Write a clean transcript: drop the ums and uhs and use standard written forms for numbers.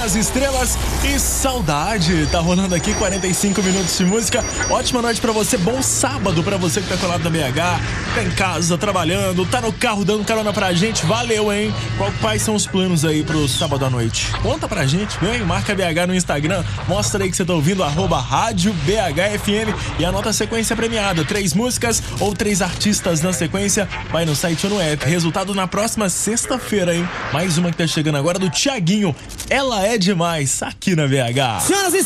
nas Estrelas e Saudade. Tá rolando aqui 45 minutos de música. Ótima noite pra você, bom sábado pra você que tá colado na BH, tá em casa, trabalhando, tá no carro dando carona pra gente. Valeu, hein? Quais são os planos aí pro sábado à noite? Conta pra gente, vem, marca BH no Instagram, mostra aí que você tá ouvindo, @Rádio BHFM e anota a sequência premiada. 3 músicas ou 3 artistas na sequência, vai no site ou no app. Resultado na próxima sexta-feira, hein? Mais uma que tá chegando agora do Thiaguinho. Ela é demais, aqui na BH. Senhoras e